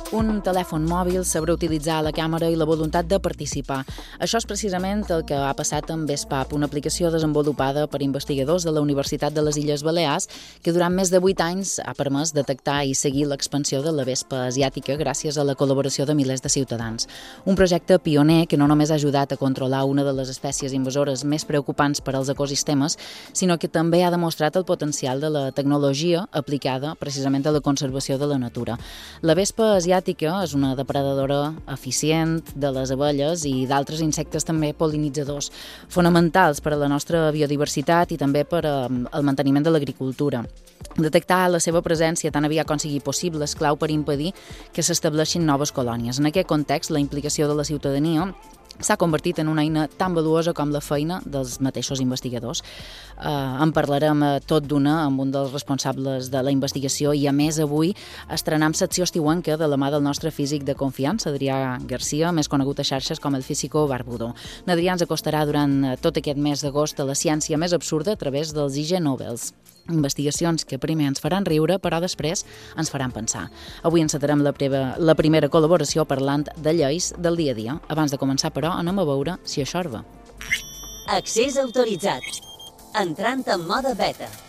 Un telèfon mòbil, saber utilitzar la càmera i la voluntat de participar. Això és precisament el que ha passat amb VESPAP, una aplicació desenvolupada per investigadors de la Universitat de les Illes Balears que durant més de 8 anys ha permès detectar i seguir l'expansió de la vespa asiàtica gràcies a la col·laboració de milers de ciutadans. Un projecte pioner que no només ha ajudat a controlar una de les espècies invasores més preocupants per als ecosistemes, sinó que també ha demostrat el potencial de la tecnologia aplicada precisament a la conservació de la natura. La vespa asiàtica és una depredadora eficient de les abelles i d'altres insectes també pol·linitzadors, fonamentals per a la nostra biodiversitat i també per al manteniment de l'agricultura. Detectar la seva presència tan aviat com sigui possible és clau per impedir que s'estableixin noves colònies. En aquest context, la implicació de la ciutadania s'ha convertit en una eina tan valuosa com la feina dels mateixos investigadors. En parlarem tot d'una amb un dels responsables de la investigació i, a més, avui estrenem secció estiuenca de la mà del nostre físic de confiança, Adrià Garcia, més conegut a xarxes com el físico Barbudó. Adrià ens acostarà durant tot aquest mes d'agost a la ciència més absurda a través dels IG Nobels. Investigacions que primer ens faran riure, però després ens faran pensar. Avui encetarem la primera col·laboració parlant de lleis del dia a dia. Abans de començar, però, anem a veure si això va. Accés autoritzat. Entrant en mode beta.